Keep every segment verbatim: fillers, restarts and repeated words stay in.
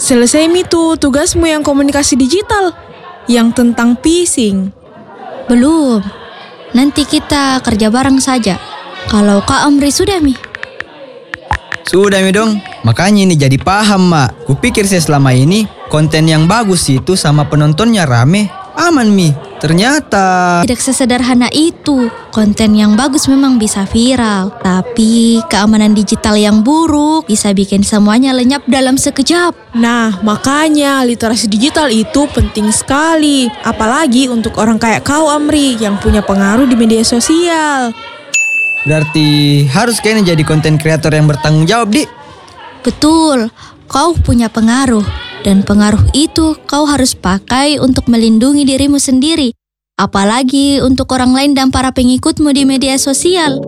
selesai mi tuh tugasmu yang komunikasi digital, yang tentang phishing. Belum, nanti kita kerja bareng saja. Kalau Kak Amri sudah mi? Sudah mi dong, makanya ini jadi paham mak. Kupikir saya selama ini konten yang bagus itu sama penontonnya rame, aman mi. Ternyata Tidak sesederhana itu. Konten yang bagus memang bisa viral, tapi keamanan digital yang buruk bisa bikin semuanya lenyap dalam sekejap. Nah, makanya literasi digital itu penting sekali. Apalagi untuk orang kayak kau Amri yang punya pengaruh di media sosial. berarti harus kayaknya jadi konten kreator yang bertanggung jawab, Di. Betul, kau punya pengaruh. Dan pengaruh itu kau harus pakai untuk melindungi dirimu sendiri. Apalagi untuk orang lain dan para pengikutmu di media sosial.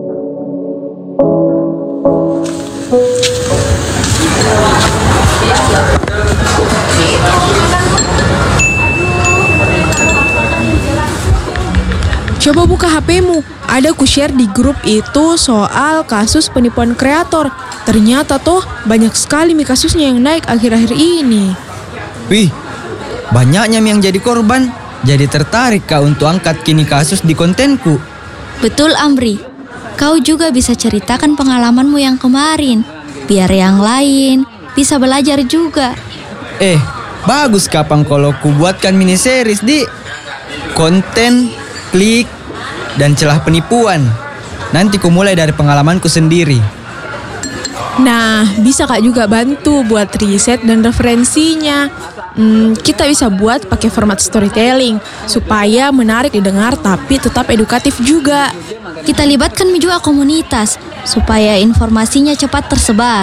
Coba buka H P-mu. Ada ku share di grup itu soal kasus penipuan kreator. Ternyata toh banyak sekali mi kasusnya yang naik akhir-akhir ini. Wih, banyaknya mi yang jadi korban. Jadi tertarik kak untuk angkat kini kasus di kontenku. Betul Amri, kau juga bisa ceritakan pengalamanmu yang kemarin. Biar yang lain bisa belajar juga. Eh, bagus kapan kalau ku buatkan mini series, Di. Konten, klik, dan celah penipuan. Nanti ku mulai dari pengalamanku sendiri. Nah, bisa kak juga bantu buat riset dan referensinya. Hmm, kita bisa buat pakai format storytelling supaya menarik didengar tapi tetap edukatif juga. Kita libatkan juga komunitas supaya informasinya cepat tersebar.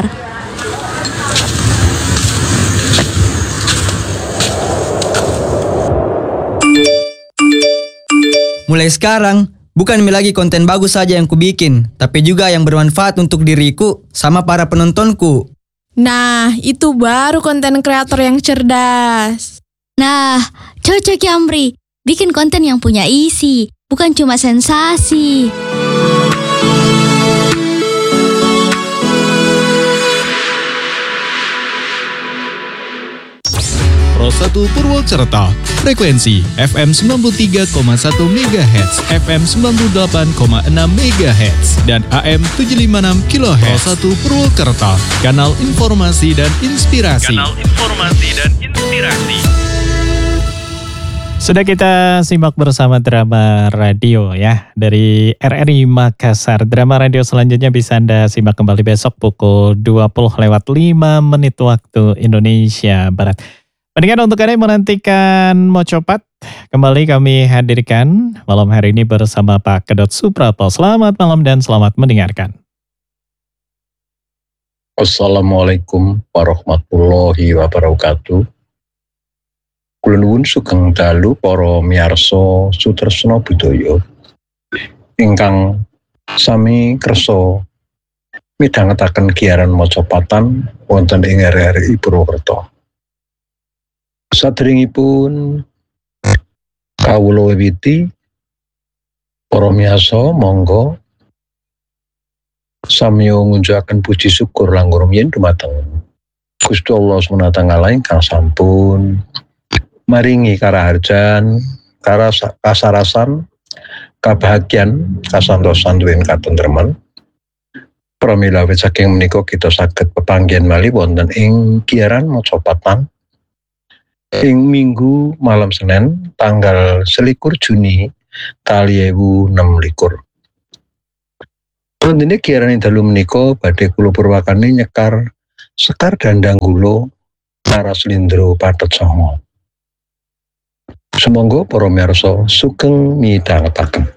Mulai sekarang, bukan lagi konten bagus saja yang kubikin, tapi juga yang bermanfaat untuk diriku sama para penontonku. Nah, itu baru konten kreator yang cerdas. Nah, cocok ya Amri. Bikin konten yang punya isi, bukan cuma sensasi. Pro satu Purwokerto, frekuensi F M sembilan puluh tiga koma satu megahertz, F M sembilan puluh delapan koma enam megahertz, dan A M tujuh ratus lima puluh enam kilohertz. Pro satu Purwokerto, kanal informasi dan inspirasi. Kanal informasi dan inspirasi. Sudah kita simak bersama drama radio ya dari R R I Makassar. Drama radio selanjutnya bisa Anda simak kembali besok pukul dua puluh lewat lima menit waktu Indonesia Barat. Mendingan untuk Anda yang menantikan Mocopat, kembali kami hadirkan malam hari ini bersama Pak Kedot Suprapto. Selamat malam dan selamat mendengarkan. Assalamualaikum warahmatullahi wabarakatuh. Kula nuwun sugeng dalu para miyarsa Sutresna Budaya ingkang sami kersa midhangetaken giaran Mocopatan wonten ing R R I Purwokerto. Saderengipun kawula wiwiti para miyarsa monggo samya ngunjukaken puji syukur langkung rumiyin dumateng Gusti Allah Subhanahu wa taala ingkang sampun maringi karaharjan, kasarasan, kabahagiaan, kasantosan duwin katentreman. Pramila wit saking menika kita saged pepanggihan malih wonten ing giaran Mocopatan ing Minggu malam Senin tanggal selikur Juni kalih ewu enem likur. Wonten ing giaran ing dalu menika badhe kula purwakane nyekar Sekar Dandang Kula Naraslindro Pathet Sanga. Sumangga para miyarsa sugeng midhangetaken.